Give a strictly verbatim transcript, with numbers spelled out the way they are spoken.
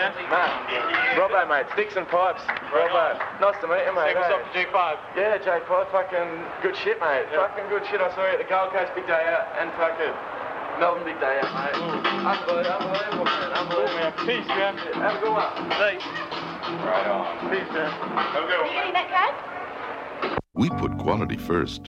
man? Matt. Robbo, mate. Sticks and pipes. Robbo. Nice to meet you, mate. Hey, what's eh? up, J five? Yeah, J five. Fucking good shit, mate. Yeah. Fucking good shit. I saw you at the Gold Coast big day out and fucking Melbourne big day out, mate. Unbelievable, unbelievable, man. Unbelievable. Cool, man. Peace, man. Have a good one. Thanks. Right on. Peace, man. Have a good one. Are you getting that card? We put quality first.